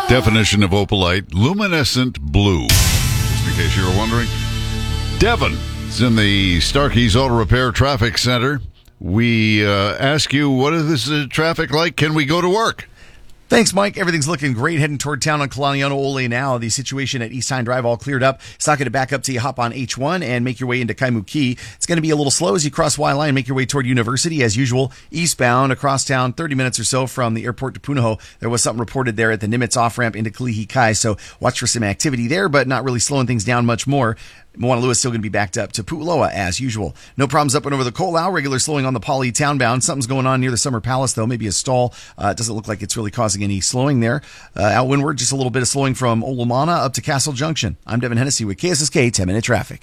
Definition of opalite, luminescent blue. Just in case you were wondering. Devin is in the Starkey's Auto Repair Traffic Center. We ask you, what is this traffic like? Can we go to work? Thanks, Mike. Everything's looking great heading toward town on Kalaniano Ole now. The situation at East Hine Drive all cleared up. It's not going to back up till you hop on H1 and make your way into Kaimuki. It's going to be a little slow as you cross Y Line and make your way toward University. As usual, eastbound across town, 30 minutes or so from the airport to Punahou. There was something reported there at the Nimitz off-ramp into Kalihi Kai, so watch for some activity there, but not really slowing things down much more. Moana Lewis still going to be backed up to Pu'uloa as usual. No problems up and over the Kolau. Regular slowing on the Pali townbound. Something's going on near the Summer Palace, though. Maybe a stall. It doesn't look like it's really causing any slowing there. Out windward, just a little bit of slowing from Olumana up to Castle Junction. I'm Devin Hennessy with KSSK 10-Minute Traffic.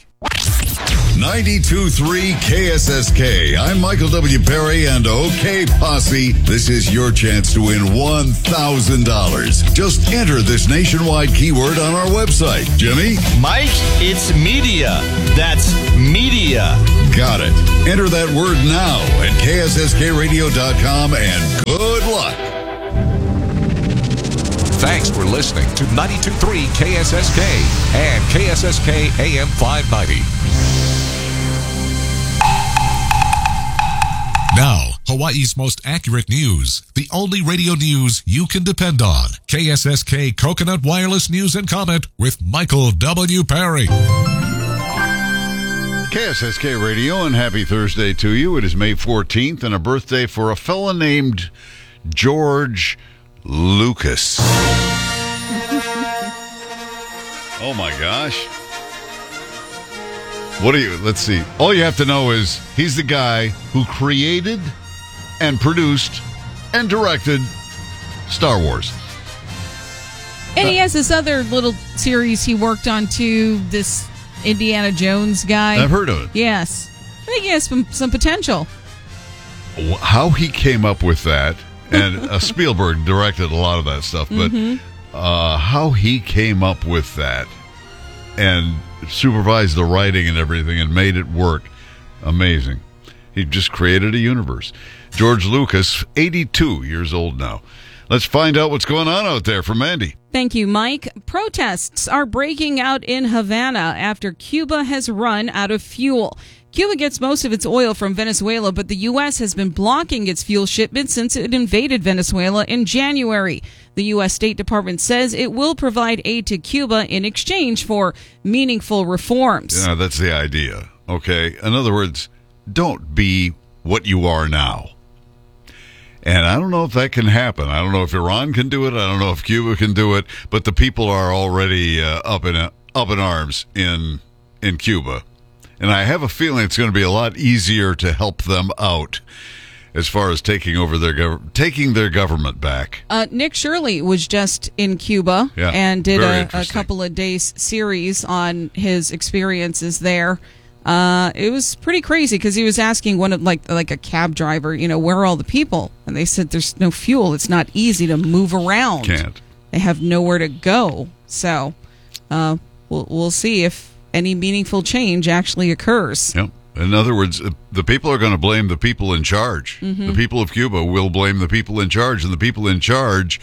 92.3 KSSK. I'm Michael W. Perry and OK Posse. This is your chance to win $1,000. Just enter this nationwide keyword on our website. Jimmy? Mike, it's media. That's media. Got it. Enter that word now at KSSKradio.com and good luck. Thanks for listening to 92.3 KSSK and KSSK AM 590. Now, Hawaii's most accurate news. The only radio news you can depend on. KSSK Coconut Wireless News and Comment with Michael W. Perry. KSSK Radio, and happy Thursday to you. It is May 14th and a birthday for a fella named George Lucas. Oh my gosh. Let's see. All you have to know is he's the guy who created and produced and directed Star Wars. And he has this other little series he worked on too, this Indiana Jones guy. I've heard of it. Yes. I think he has some potential. How he came up with that, and Spielberg directed a lot of that stuff, but how he came up with that and supervised the writing and everything and made it work, amazing. He just created a universe. George Lucas, 82 years old now. Let's find out what's going on out there from Mandy. Thank you, Mike. Protests are breaking out in Havana after Cuba has run out of fuel. Cuba gets most of its oil from Venezuela, but the U.S. has been blocking its fuel shipments since it invaded Venezuela in January. The U.S. State Department says it will provide aid to Cuba in exchange for meaningful reforms. Yeah, that's the idea. Okay. In other words, don't be what you are now. And I don't know if that can happen. I don't know if Iran can do it. I don't know if Cuba can do it. But the people are already up in arms in Cuba. And I have a feeling it's going to be a lot easier to help them out as far as taking their government back. Nick Shirley was just in Cuba and did a couple of days series on his experiences there. It was pretty crazy because he was asking one of like a cab driver, where are all the people? And they said there's no fuel. It's not easy to move around. Can't. They have nowhere to go. So we'll see if any meaningful change actually occurs. Yep. In other words, the people are going to blame the people in charge. The people of Cuba will blame the people in charge, and the people in charge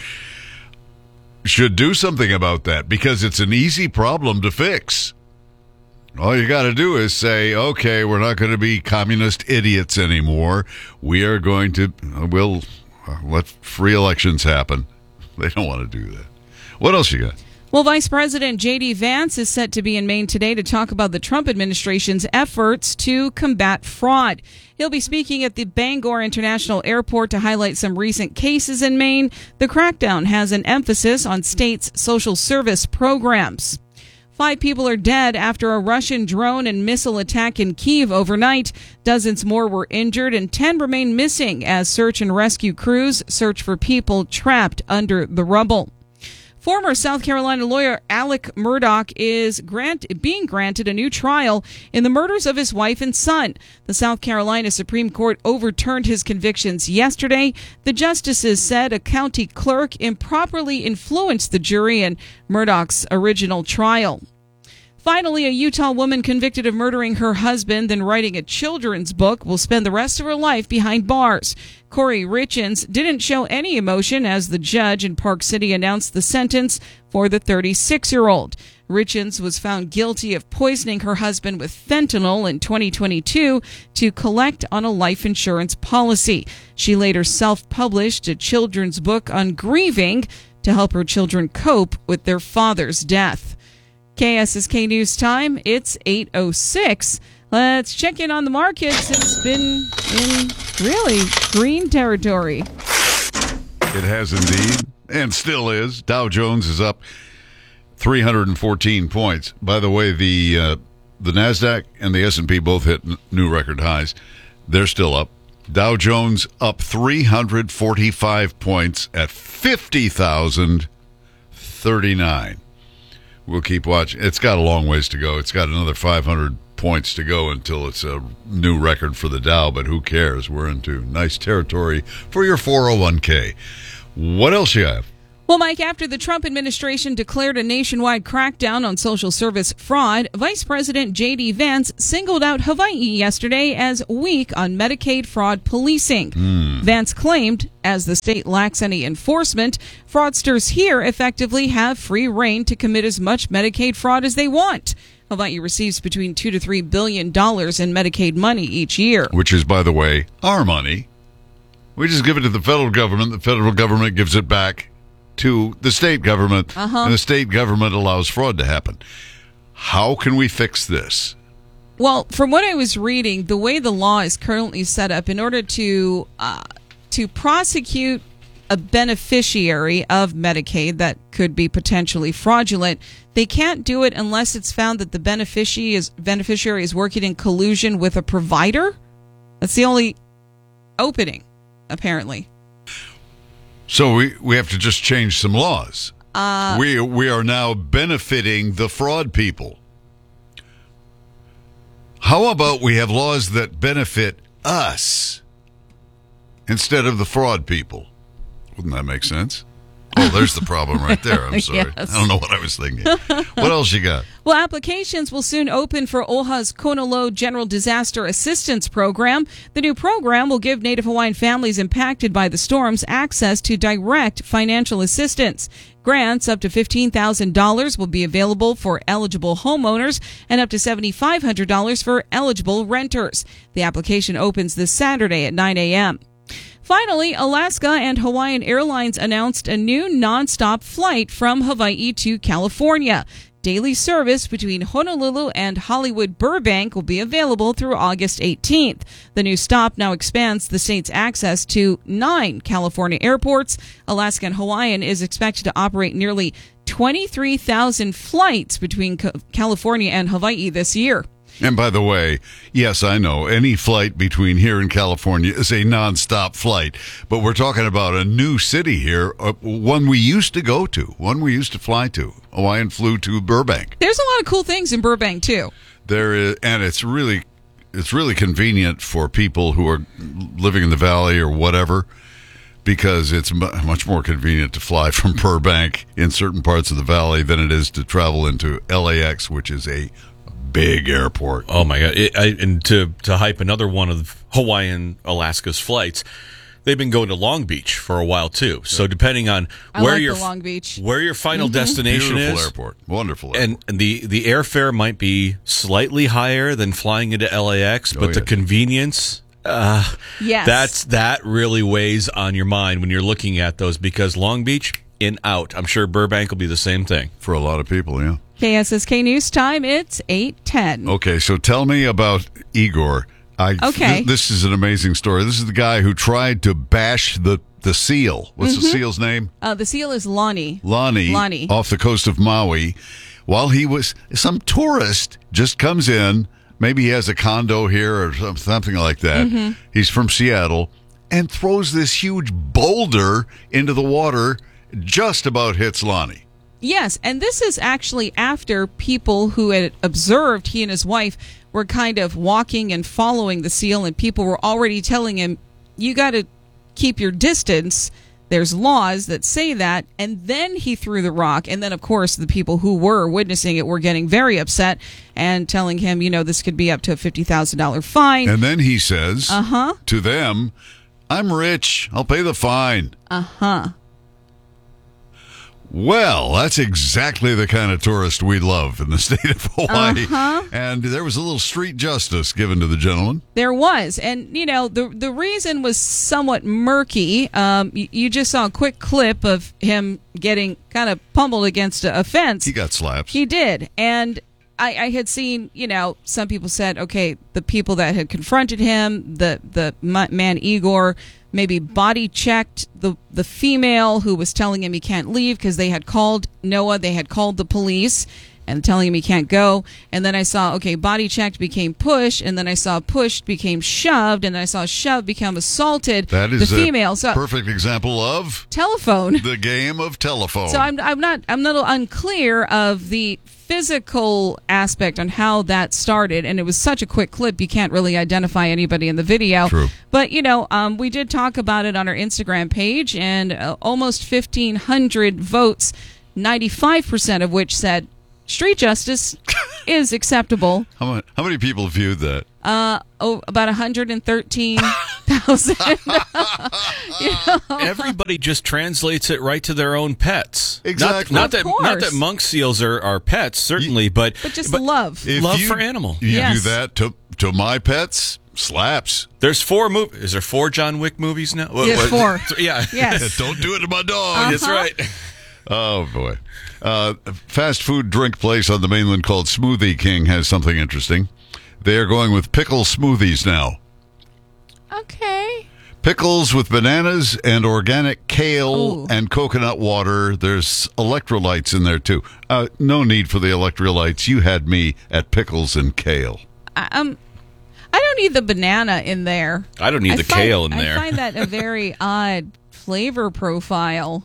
should do something about that because it's an easy problem to fix. All you got to do is say, okay, we're not going to be communist idiots anymore. We are going to, we'll let free elections happen. They don't want to do that. What else you got? Well, Vice President J.D. Vance is set to be in Maine today to talk about the Trump administration's efforts to combat fraud. He'll be speaking at the Bangor International Airport to highlight some recent cases in Maine. The crackdown has an emphasis on states' social service programs. 5 people are dead after a Russian drone and missile attack in Kyiv overnight. Dozens more were injured and 10 remain missing as search and rescue crews search for people trapped under the rubble. Former South Carolina lawyer Alec Murdaugh is being granted a new trial in the murders of his wife and son. The South Carolina Supreme Court overturned his convictions yesterday. The justices said a county clerk improperly influenced the jury in Murdaugh's original trial. Finally, a Utah woman convicted of murdering her husband, then writing a children's book, will spend the rest of her life behind bars. Corey Richens didn't show any emotion as the judge in Park City announced the sentence for the 36-year-old. Richens was found guilty of poisoning her husband with fentanyl in 2022 to collect on a life insurance policy. She later self-published a children's book on grieving to help her children cope with their father's death. KSSK News Time, it's 8:06. Let's check in on the markets. It's been in really green territory. It has indeed, and still is. Dow Jones is up 314 points. By the way, the NASDAQ and the S&P both hit new record highs. They're still up. Dow Jones up 345 points at 50,039. We'll keep watching. It's got a long ways to go. It's got another 500 points to go until it's a new record for the Dow, but who cares? We're into nice territory for your 401k. What else you have? Well, Mike, after the Trump administration declared a nationwide crackdown on social service fraud, Vice President J.D. Vance singled out Hawaii yesterday as weak on Medicaid fraud policing. Vance claimed, as the state lacks any enforcement, fraudsters here effectively have free rein to commit as much Medicaid fraud as they want. Hawaii receives between $2 to $3 billion in Medicaid money each year. Which is, by the way, our money. We just give it to the federal government. The federal government gives it back to the state government, and the state government allows fraud to happen. How can we fix this? Well, from what I was reading, the way the law is currently set up, in order to prosecute a beneficiary of Medicaid that could be potentially fraudulent, they can't do it unless it's found that the beneficiary is working in collusion with a provider. That's the only opening, apparently. So we have to just change some laws. We are now benefiting the fraud people. How about we have laws that benefit us instead of the fraud people? Wouldn't that make sense? Oh, there's the problem right there. I'm sorry. Yes. I don't know what I was thinking. What else you got? Well, applications will soon open for OHA's Konolo General Disaster Assistance Program. The new program will give Native Hawaiian families impacted by the storms access to direct financial assistance. Grants up to $15,000 will be available for eligible homeowners and up to $7,500 for eligible renters. The application opens this Saturday at 9 a.m. Finally, Alaska and Hawaiian Airlines announced a new nonstop flight from Hawaii to California. Daily service between Honolulu and Hollywood Burbank will be available through August 18th. The new stop now expands the state's access to 9 California airports. Alaska and Hawaiian is expected to operate nearly 23,000 flights between California and Hawaii this year. And by the way, yes, I know, any flight between here and California is a nonstop flight. But we're talking about a new city here, one we used to go to, one we used to fly to. Hawaiian flew to Burbank. There's a lot of cool things in Burbank, too. There is, and it's really convenient for people who are living in the valley or whatever, because it's much more convenient to fly from Burbank in certain parts of the valley than it is to travel into LAX, which is a big airport. Oh my God! And to hype another one of Hawaiian Alaska's flights, they've been going to Long Beach for a while too. So depending on where your Long Beach, where your final destination Beautiful is, airport, wonderful airport. and the airfare might be slightly higher than flying into LAX, but the convenience. yes, that really weighs on your mind when you're looking at those, because Long Beach in out. I'm sure Burbank will be the same thing For a lot of people, yeah. KSSK News Time, it's 8:10. Okay, so tell me about Igor. Okay. This is an amazing story. This is the guy who tried to bash the seal. What's the seal's name? The seal is Lonnie. Lonnie. Off the coast of Maui. While some tourist just comes in, maybe he has a condo here or something like that. He's from Seattle, and throws this huge boulder into the water, just about hits Lonnie. Yes, and this is actually after people who had observed he and his wife were kind of walking and following the seal, and people were already telling him, you got to keep your distance. There's laws that say that. And then he threw the rock. And then, of course, the people who were witnessing it were getting very upset and telling him, this could be up to a $50,000 fine. And then he says to them, I'm rich. I'll pay the fine. Uh-huh. Well, that's exactly the kind of tourist we love in the state of Hawaii. And there was a little street justice given to the gentleman. There was. And, you know, the reason was somewhat murky. You just saw a quick clip of him getting kind of pummeled against a fence. He got slaps. He did. And I had seen, you know, some people said, okay, the people that had confronted him, the man Igor, maybe body checked the female who was telling him he can't leave because they had called NOAA, they had called the police and telling him he can't go. And then I saw, okay, body checked became push, and then I saw pushed became shoved, and then I saw shoved become assaulted. That is the female. a So perfect example of telephone. the game of telephone. So I'm a little unclear of the physical aspect on how that started, and it was such a quick clip you can't really identify anybody in the video. True. But you know, we did talk about it on our Instagram page, and almost 1,500 votes, 95% of which said street justice is acceptable. How many people viewed that? About 113,000. You know? Everybody just translates it right to their own pets. Exactly. Not Of course. that monk seals are pets, certainly, but But love. If love you- for animal. You Yes. do that to my pets, slaps. There's 4 movies. Is there 4 John Wick movies now? There's 4. Yeah. Yes. Don't do it to my dog. That's right. Oh, boy. A fast food drink place on the mainland called Smoothie King has something interesting. They are going with pickle smoothies now. Okay. Pickles with bananas and organic kale Ooh. and coconut water. There's electrolytes in there, too. No need for the electrolytes. You had me at pickles and kale. I don't need the banana in there. I don't need the kale in there. I find that a very odd flavor profile.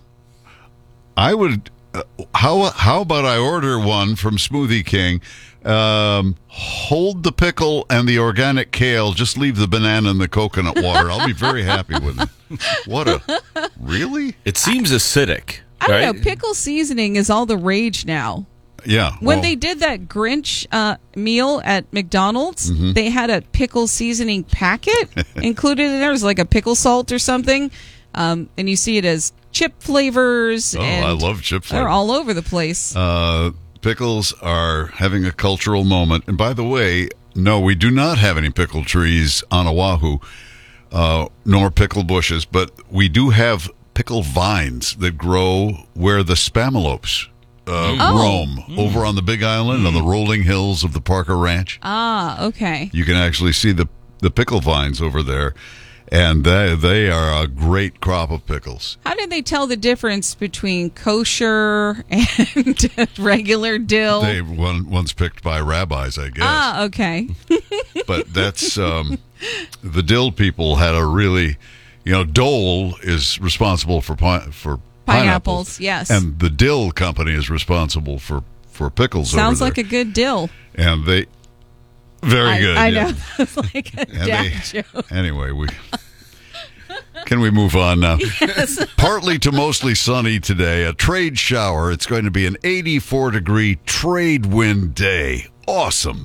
I would. How about I order one from Smoothie King? Hold the pickle and the organic kale. Just leave the banana and the coconut water. I'll be very happy with it. Really? It seems acidic. I don't right? know. Pickle seasoning is all the rage now. Yeah. When well, they did that Grinch meal at McDonald's, Mm-hmm. they had a pickle seasoning packet included in there. It was like a pickle salt or something. And you see it as chip flavors. Oh, and I love chip flavor. They're all over the place. Pickles are having a cultural moment. And by the way, no, we do not have any pickle trees on Oahu, nor pickle bushes, but we do have pickle vines that grow where the spamalopes roam over on the Big Island on the rolling hills of the Parker Ranch. Ah, okay. You can actually see the pickle vines over there, and they are a great crop of pickles. How did they tell the difference between kosher and regular dill? They one's picked by rabbis, I guess. Ah, okay. But that's the dill people had a really, Dole is responsible for pineapples, yes. and the dill company is responsible for pickles. Sounds over like there. a good dill. And they very good. I yeah. know. It's like a And dad joke. Anyway, can we move on now? Yes. Partly to mostly sunny today, a trade shower. It's going to be an 84-degree trade wind day. Awesome.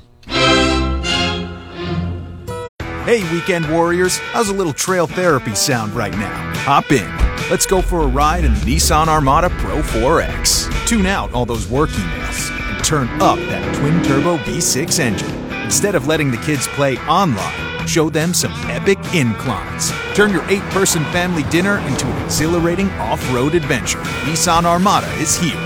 Hey, weekend warriors, how's a little trail therapy sound right now? Hop in. Let's go for a ride in the Nissan Armada Pro 4X. Tune out all those work emails and turn up that twin-turbo V6 engine. Instead of letting the kids play online, show them some epic inclines. Turn your 8-person family dinner into an exhilarating off-road adventure. Nissan Armada is here.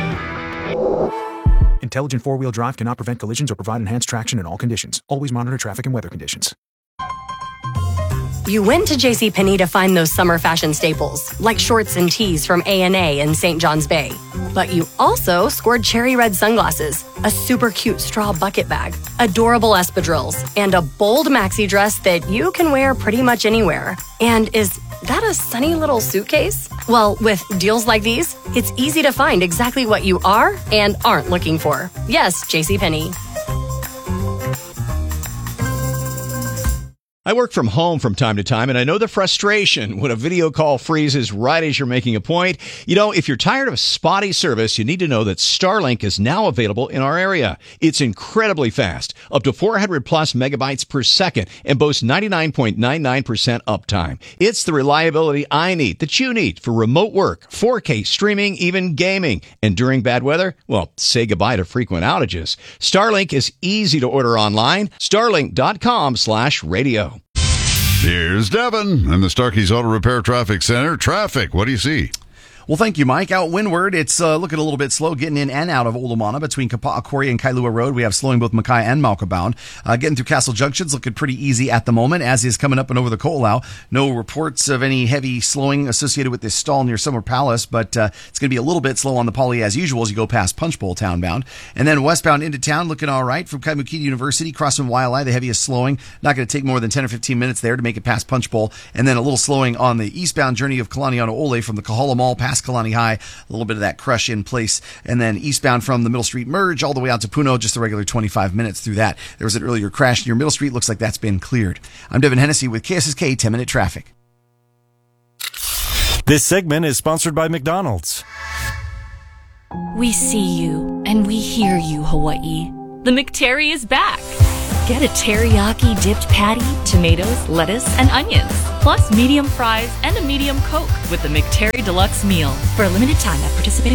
Intelligent four-wheel drive cannot prevent collisions or provide enhanced traction in all conditions. Always monitor traffic and weather conditions. You went to JCPenney to find those summer fashion staples, like shorts and tees from A&A in St. John's Bay. But you also scored cherry red sunglasses, a super cute straw bucket bag, adorable espadrilles, and a bold maxi dress that you can wear pretty much anywhere. And is that a sunny little suitcase? Well, with deals like these, it's easy to find exactly what you are and aren't looking for. Yes, JCPenney. I I work from home from time to time, and I know the frustration when a video call freezes right as you're making a point. You know, if you're tired of spotty service, you need to know that Starlink is now available in our area. It's incredibly fast, up to 400 plus megabytes per second, and boasts 99.99% uptime. It's the reliability I need, that you need, for remote work, 4K streaming, even gaming. And during bad weather, well, say goodbye to frequent outages. Starlink is easy to order online. Starlink.com/radio. Here's Devin in the Starkey's Auto Repair Traffic Center. Traffic, what do you see? Well, thank you, Mike. Out windward, it's looking a little bit slow getting in and out of Olamana between Kapa'a Quarry and Kailua Road. We have slowing both Mackay and Malka bound. Getting through Castle Junction's looking pretty easy at the moment, as is coming up and over the Ko'olau. No reports of any heavy slowing associated with this stall near Summer Palace, but it's going to be a little bit slow on the Poly as usual as you go past Punch Bowl townbound. And then westbound into town, looking all right from Kaimuki University, crossing Waialae, the heaviest slowing. Not going to take more than 10 or 15 minutes there to make it past Punch Bowl. And then a little slowing on the eastbound journey of Kalaniano-Ole from the Kahala Mall past Kalani High. A little bit of that crush in place. And then eastbound from the Middle Street merge all the way out to Puno, just a regular 25 minutes through that. There was an earlier crash near Middle Street. Looks like that's been cleared. I'm Devin Hennessy with KSSK 10-Minute Traffic. This segment is sponsored by McDonald's. We see you and we hear you, Hawaii. The McTerry is back. Get a teriyaki dipped patty, tomatoes, lettuce, and onions, plus medium fries and a medium Coke with the McTerry Deluxe meal. For a limited time at participating